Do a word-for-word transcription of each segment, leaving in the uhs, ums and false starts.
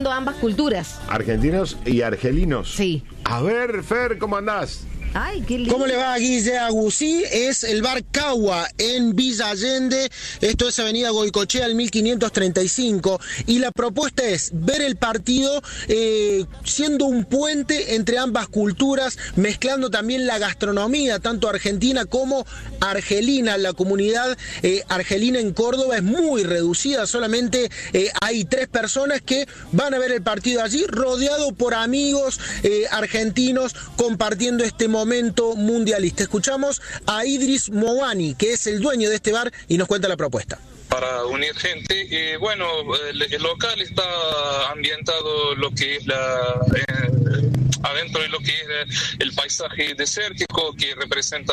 ambas culturas. Argentinos y argelinos. Sí. A ver, Fer, ¿cómo andás? Ay, qué lindo. ¿Cómo le va, Guille Agusí? Es el bar Cagua en Villa Allende. Esto es Avenida Goicoechea al mil quinientos treinta y cinco. Y la propuesta es ver el partido eh, siendo un puente entre ambas culturas, mezclando también la gastronomía, tanto argentina como argelina. La comunidad eh, argelina en Córdoba es muy reducida. Solamente eh, hay tres personas que van a ver el partido allí, rodeado por amigos eh, argentinos, compartiendo este momento. momento mundialista. Escuchamos a Idris Mouani, que es el dueño de este bar, y nos cuenta la propuesta. Para unir gente, y bueno, el, el local está ambientado lo que es la eh, adentro de lo que es el paisaje desértico, que representa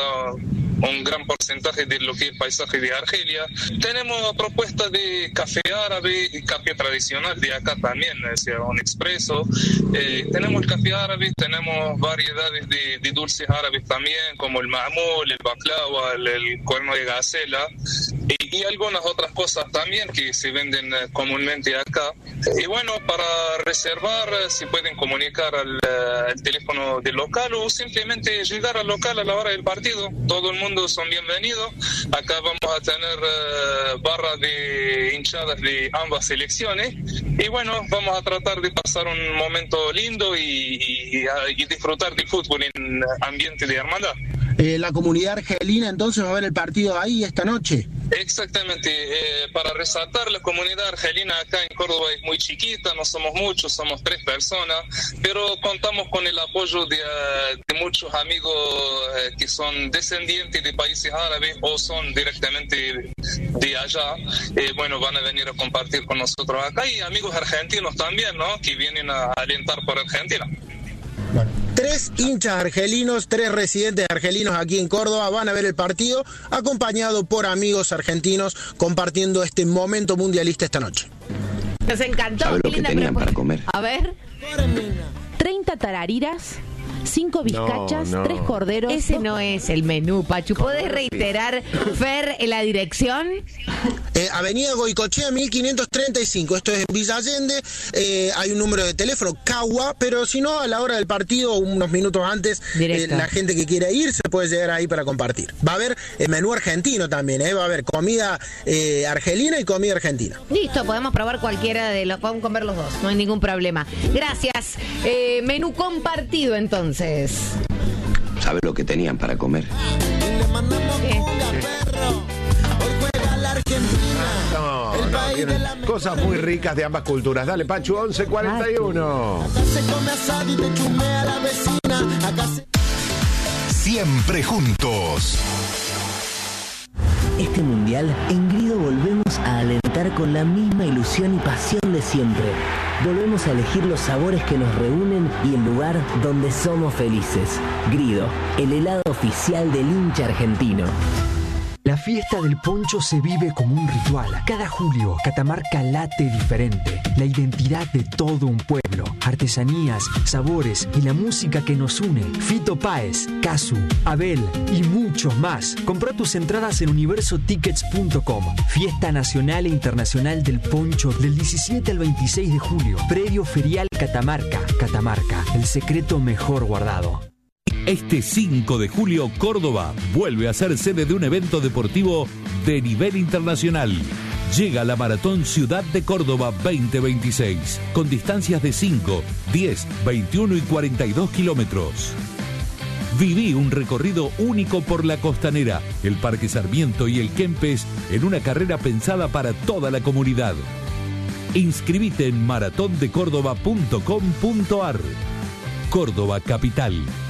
un gran porcentaje de lo que es el paisaje de Argelia. Tenemos propuestas de café árabe y café tradicional de acá también, o sea, un expreso. Eh, tenemos el café árabe, tenemos variedades de, de dulces árabes también, como el ma'mul, el baklava, el, el cuerno de gacela, y, y algunas otras cosas también que se venden comúnmente acá. Y bueno, para reservar, si pueden comunicar al, al teléfono del local o simplemente llegar al local a la hora del partido. Todo el mundo son bienvenidos. Acá vamos a tener uh, barra de hinchadas de ambas selecciones. Y bueno, vamos a tratar de pasar un momento lindo y, y, y disfrutar del fútbol en ambiente de hermandad. Eh, la comunidad argelina entonces va a ver el partido ahí esta noche. Exactamente, eh, para resaltar, la comunidad argelina acá en Córdoba es muy chiquita, no somos muchos, somos tres personas, pero contamos con el apoyo de, de muchos amigos eh, que son descendientes de países árabes o son directamente de allá. Eh, bueno, van a venir a compartir con nosotros acá, y amigos argentinos también, ¿no?, que vienen a alentar por Argentina. Bueno. Tres hinchas argelinos, tres residentes argelinos aquí en Córdoba van a ver el partido, acompañado por amigos argentinos, compartiendo este momento mundialista esta noche. Nos encantó. ¿Sabe Qué lo que linda tenían propuesta. para comer? A ver. treinta tarariras, cinco bizcachas, No, no. tres corderos. Ese no es el menú, Pachu. ¿Podés reiterar, Fer, la dirección? Eh, Avenida Goicoechea mil quinientos treinta y cinco, esto es en Villa Allende. Eh, hay un número de teléfono, Cagua, pero si no, a la hora del partido, unos minutos antes, eh, la gente que quiera ir se puede llegar ahí para compartir. Va a haber el menú argentino también, eh, va a haber comida eh, argelina y comida argentina. Listo, podemos probar cualquiera de los, podemos comer los dos, no hay ningún problema. Gracias. Eh, menú compartido entonces. ¿Sabe lo que tenían para comer? ¿Qué? No, no, tienen cosas muy ricas de ambas culturas. Dale, Pachu, once cuarenta y uno. Siempre juntos. Este mundial, en Grido volvemos a alentar con la misma ilusión y pasión de siempre. Volvemos a elegir los sabores que nos reúnen y el lugar donde somos felices. Grido, el helado oficial del hincha argentino. La fiesta del poncho se vive como un ritual. Cada julio, Catamarca late diferente. La identidad de todo un pueblo. Artesanías, sabores y la música que nos une. Fito Páez, Casu, Abel y muchos más. Comprá tus entradas en universo tickets punto com. Fiesta Nacional e Internacional del Poncho del diecisiete al veintiséis de julio. Predio Ferial Catamarca. Catamarca, el secreto mejor guardado. Este cinco de julio, Córdoba vuelve a ser sede de un evento deportivo de nivel internacional. Llega la Maratón Ciudad de Córdoba veinte veintiséis, con distancias de cinco, diez, veintiuno y cuarenta y dos kilómetros. Viví un recorrido único por la Costanera, el Parque Sarmiento y el Kempes en una carrera pensada para toda la comunidad. Inscribite en maratón de córdoba punto com punto ar. Córdoba Capital.